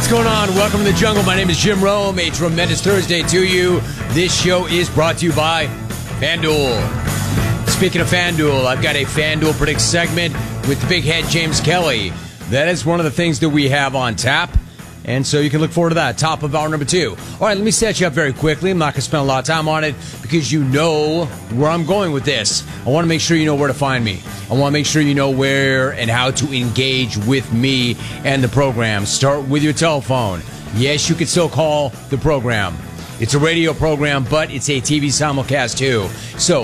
What's going on? Welcome to the jungle. My name is Jim Rome. A tremendous Thursday to you. This show is brought to you by FanDuel. Speaking of FanDuel, I've got a FanDuel Predict segment with the big head James Kelly. That is one of the things that we have on tap, and so you can look forward to that. Top of hour number 2. All right, let me set you up very quickly. I'm not going to spend a lot of time on it because you know where I'm going with this. I want to make sure you know where to find me. I want to make sure you know where and how to engage with me and the program. Start with your telephone. Yes, you can still call the program. It's a radio program, but it's a TV simulcast too. So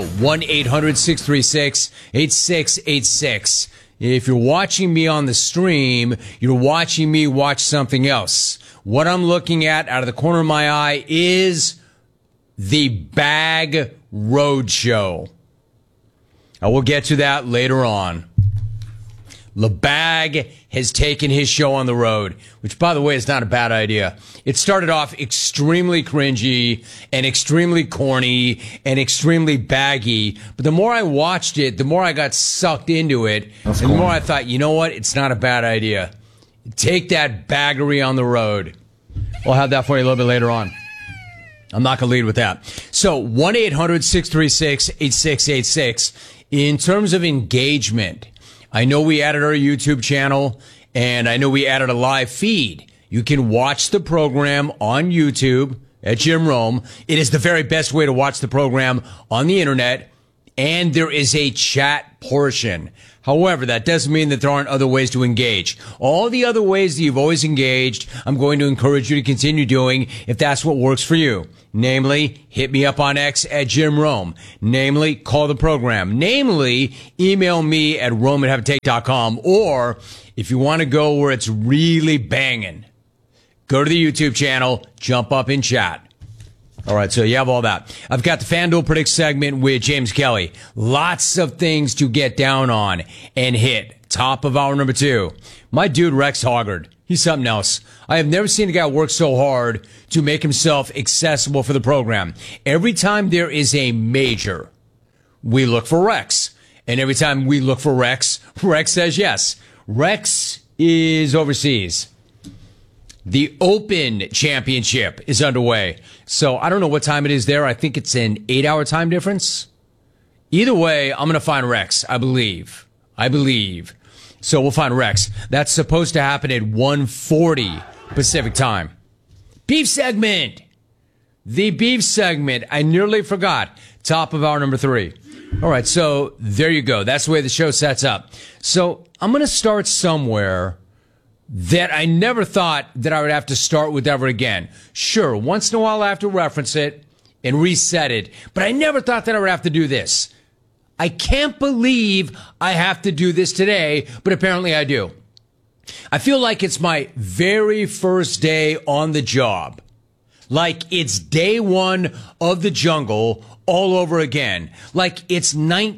1-800-636-8686. If you're watching me on the stream, you're watching me watch something else. What I'm looking at out of the corner of my eye is the Bag Roadshow. I will get to that later on. LeBag has taken his show on the road, which, by the way, is not a bad idea. It started off extremely cringy and extremely corny and extremely baggy. But the more I watched it, the more I got sucked into it. And the more I thought, you know what? It's not a bad idea. Take that baggery on the road. We'll have that for you a little bit later on. I'm not going to lead with that. So 1-800-636-8686. In terms of engagement, I know we added our YouTube channel, and I know we added a live feed. You can watch the program on YouTube at Jim Rome. It is the very best way to watch the program on the internet, and there is a chat portion. However, that doesn't mean that there aren't other ways to engage. All the other ways that you've always engaged, I'm going to encourage you to continue doing if that's what works for you. Namely, hit me up on X at Jim Rome. Namely, call the program. Namely, email me at rome@haveatake.com. Or, if you want to go where it's really banging, go to the YouTube channel, jump up in chat. All right, so you have all that. I've got the FanDuel Predict segment with James Kelly. Lots of things to get down on and hit. Top of hour number 2. My dude, Rex Hoggard. He's something else. I have never seen a guy work so hard to make himself accessible for the program. Every time there is a major, we look for Rex. And every time we look for Rex, Rex says yes. Rex is overseas. The Open Championship is underway. So I don't know what time it is there. I think it's an 8-hour time difference. Either way, I'm going to find Rex, I believe. So we'll find Rex. That's supposed to happen at 1:40 Pacific time. Beef segment. The beef segment. I nearly forgot. Top of hour number 3. All right, so there you go. That's the way the show sets up. So I'm going to start somewhere that I never thought that I would have to start with ever again. Sure, once in a while I have to reference it and reset it, but I never thought that I would have to do this. I can't believe I have to do this today, but apparently I do. I feel like it's my very first day on the job. Like it's day one of the jungle all over again. Like it's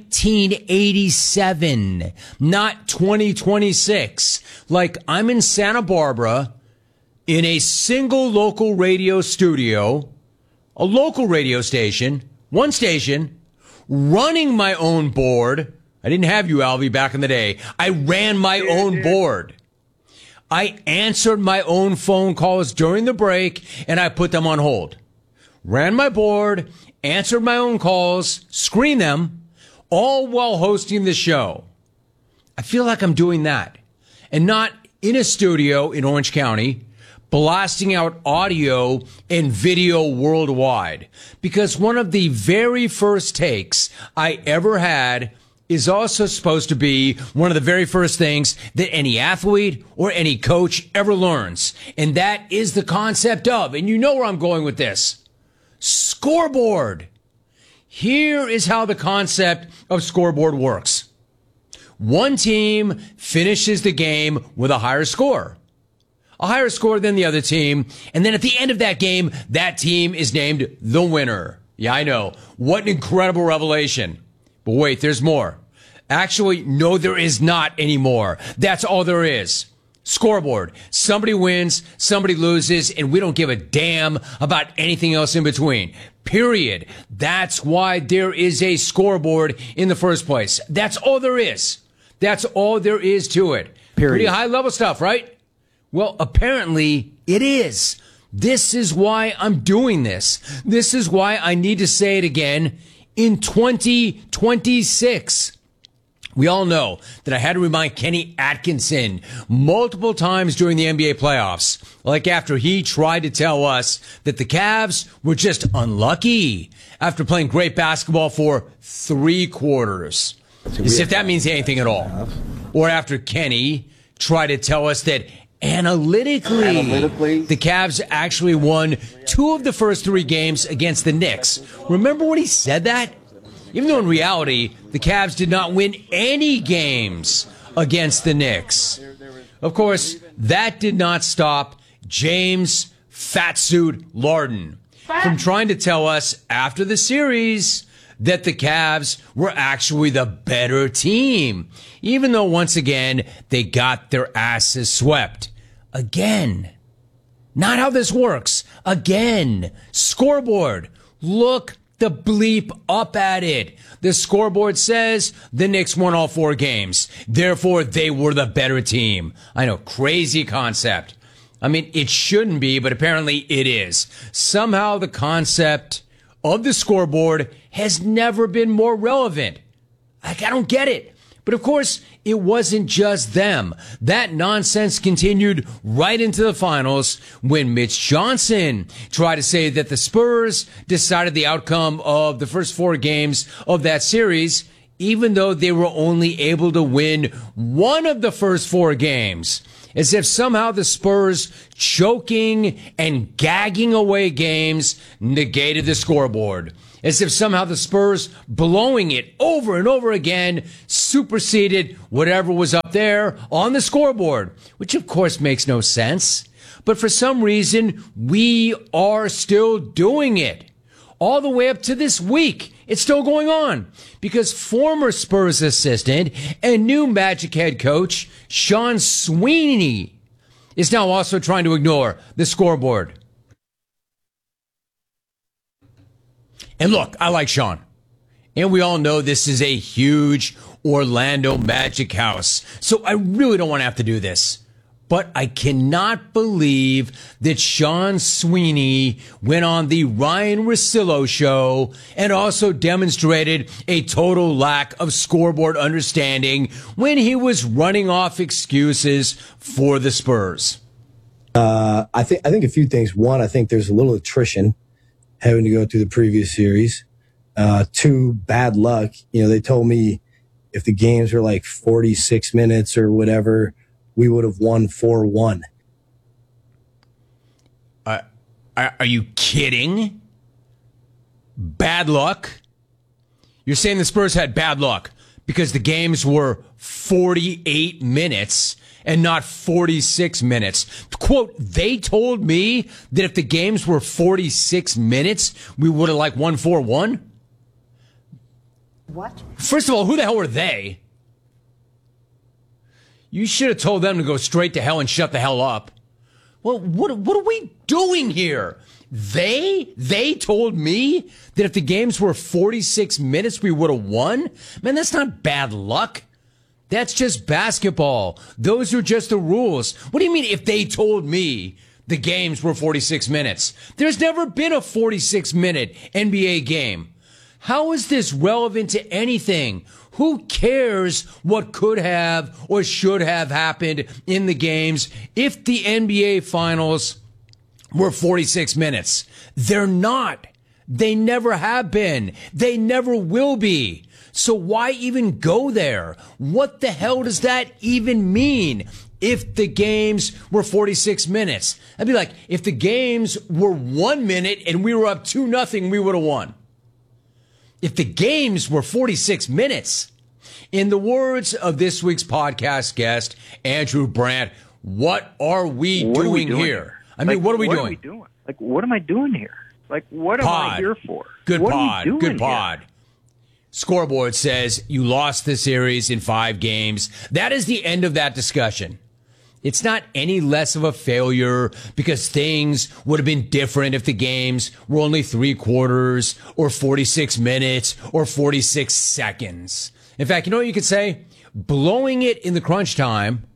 1987, not 2026. Like I'm in Santa Barbara in a single local radio studio, a local radio station, one station, running my own board. I didn't have you, Alvy, back in the day. I ran my own board. I answered my own phone calls during the break, and I put them on hold. Ran my board, answered my own calls, screened them, all while hosting the show. I feel like I'm doing that, and not in a studio in Orange County, blasting out audio and video worldwide. Because one of the very first takes I ever had is also supposed to be one of the very first things that any athlete or any coach ever learns. And that is the concept of, and you know where I'm going with this, scoreboard. Here is how the concept of scoreboard works. One team finishes the game with a higher score than the other team. And then at the end of that game, that team is named the winner. Yeah, I know. What an incredible revelation. But wait, there's more. Actually, no, there is not anymore. That's all there is. Scoreboard. Somebody wins, somebody loses, and we don't give a damn about anything else in between. Period. That's why there is a scoreboard in the first place. That's all there is. That's all there is to it. Period. Pretty high level stuff, right? Well, apparently it is. This is why I'm doing this. This is why I need to say it again in 2026. We all know that I had to remind Kenny Atkinson multiple times during the NBA playoffs, like after he tried to tell us that the Cavs were just unlucky after playing great basketball for 3 quarters. As if that means anything at all. Or after Kenny tried to tell us that analytically, the Cavs actually won 2 of the first 3 games against the Knicks. Remember when he said that? Even though in reality, the Cavs did not win any games against the Knicks. Of course, that did not stop James Fatsuit Larden from trying to tell us after the series that the Cavs were actually the better team, even though once again, they got their asses swept. Again. Not how this works. Again. Scoreboard. Look the bleep up at it. The scoreboard says the Knicks won all 4 games. Therefore, they were the better team. I know, crazy concept. I mean, it shouldn't be, but apparently it is. Somehow the concept of the scoreboard has never been more relevant. Like, I don't get it. But of course, it wasn't just them. That nonsense continued right into the finals when Mitch Johnson tried to say that the Spurs decided the outcome of the first 4 games of that series, even though they were only able to win 1 of the first 4 games. As if somehow the Spurs choking and gagging away games negated the scoreboard. As if somehow the Spurs blowing it over and over again superseded whatever was up there on the scoreboard, which of course makes no sense. But for some reason, we are still doing it. All the way up to this week, it's still going on because former Spurs assistant and new Magic head coach Sean Sweeney is now also trying to ignore the scoreboard. And look, I like Sean. And we all know this is a huge Orlando Magic house. So I really don't want to have to do this. But I cannot believe that Sean Sweeney went on the Ryan Russillo show and also demonstrated a total lack of scoreboard understanding when he was running off excuses for the Spurs. I think a few things. One, I think there's a little attrition having to go through the previous series. 2, bad luck. You know, they told me if the games were like 46 minutes or whatever, we would have won 4-1. Are you kidding? Bad luck? You're saying the Spurs had bad luck because the games were 48 minutes and not 46 minutes. Quote, they told me that if the games were 46 minutes, we would have like won 4-1? What? First of all, who the hell were they? You should have told them to go straight to hell and shut the hell up. Well, what are we doing here? They told me that if the games were 46 minutes, we would have won? Man, that's not bad luck. That's just basketball. Those are just the rules. What do you mean if they told me the games were 46 minutes? There's never been a 46-minute NBA game. How is this relevant to anything? Who cares what could have or should have happened in the games if the NBA Finals were 46 minutes? They're not. They never have been. They never will be. So why even go there? What the hell does that even mean? If the games were 46 minutes, I'd be like, if the games were 1 minute and we were up 2-0, we would have won. If the games were 46 minutes, in the words of this week's podcast guest, Andrew Brandt, what are we doing here? I mean, what are we doing? Like, what am I doing here? Like, what am I here for? Good what pod. Are you doing Good pod. Here? Scoreboard says you lost the series in 5 games. That is the end of that discussion. It's not any less of a failure because things would have been different if the games were only 3 quarters or 46 minutes or 46 seconds. In fact, you know what you could say? Blowing it in the crunch time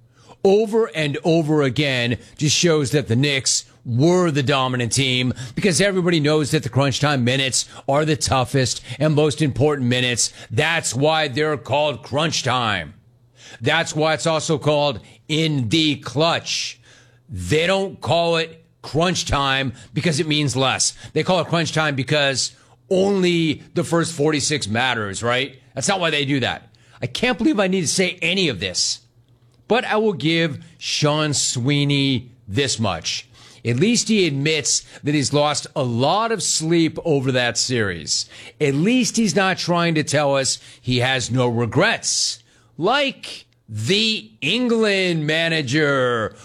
over and over again just shows that the Knicks were the dominant team, because everybody knows that the crunch time minutes are the toughest and most important minutes. That's why they're called crunch time. That's why it's also called in the clutch. They don't call it crunch time because it means less. They call it crunch time because only the first 46 matters, right? That's not why they do that. I can't believe I need to say any of this. But I will give Sean Sweeney this much. At least he admits that he's lost a lot of sleep over that series. At least he's not trying to tell us he has no regrets. Like the England manager.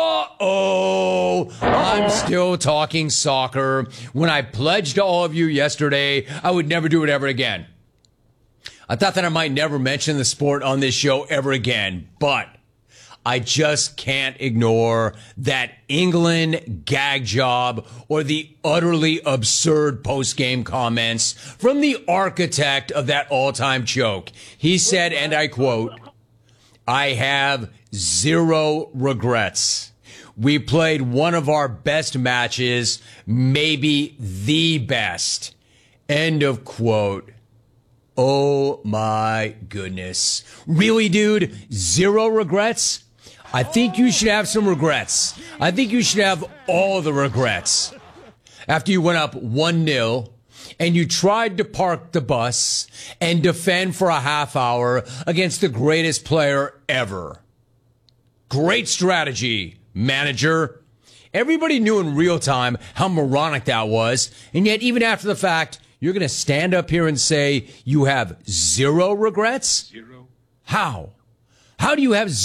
I'm still talking soccer when I pledged to all of you yesterday I would never do it ever again. I thought that I might never mention the sport on this show ever again, but I just can't ignore that England gag job or the utterly absurd post-game comments from the architect of that all-time joke. He said, and I quote, "I have zero regrets. We played one of our best matches, maybe the best." End of quote. Oh my goodness. Really, dude? Zero regrets? I think you should have some regrets. I think you should have all the regrets. After you went up 1-0 and you tried to park the bus and defend for a half hour against the greatest player ever. Great strategy, manager. Everybody knew in real time how moronic that was, and yet even after the fact, you're going to stand up here and say you have zero regrets? Zero. How? How do you have